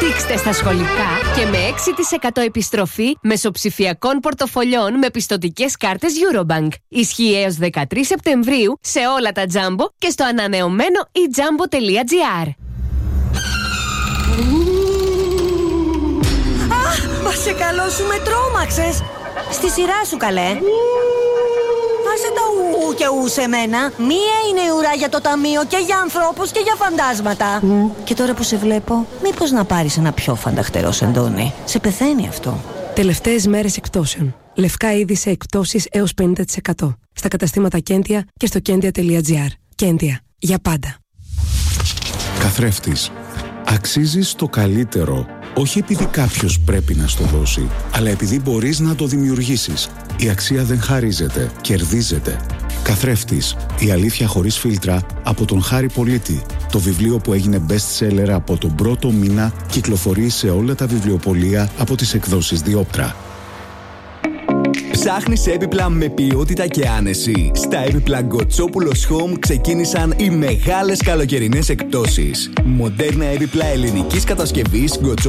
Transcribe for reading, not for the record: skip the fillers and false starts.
Δείξτε στα σχολικά και με 6% επιστροφή μεσοψηφιακών πορτοφολιών με πιστωτικές κάρτες Eurobank. Ισχύει έως 13 Σεπτεμβρίου σε όλα τα Jumbo και στο ανανεωμένο ejumbo.gr. Μα σε καλό σου με τρόμαξες. Στη σειρά σου, καλέ. Άσε τα ου και ου σε μένα. Μία είναι η ουρά για το ταμείο και για ανθρώπους και για φαντάσματα. Και τώρα που σε βλέπω, μήπως να πάρεις ένα πιο φανταχτερό σεντόνι? Σε πεθαίνει αυτό. Τελευταίες μέρες εκπτώσεων. Λευκά είδη σε εκπτώσεις έως 50%. Στα καταστήματα Κέντια και στο kendia.gr. Κέντια. Για πάντα. Καθρέφτης. Αξίζεις το καλύτερο. Όχι επειδή κάποιος πρέπει να στο δώσει, αλλά επειδή μπορείς να το δημιουργήσεις. Η αξία δεν χαρίζεται, κερδίζεται. Καθρέφτης. Η αλήθεια χωρίς φίλτρα από τον Χάρη Πολίτη. Το βιβλίο που έγινε best seller από τον πρώτο μήνα κυκλοφορεί σε όλα τα βιβλιοπωλεία από τις εκδόσεις Διόπτρα. Ψάχνεις έπιπλα με ποιότητα και άνεση? Στα έπιπλα Γκοτσόπουλος Home ξεκίνησαν οι μεγάλες καλοκαιρινές εκπτώσεις. Μοντέρνα έπιπλα ελληνικής κατασκευής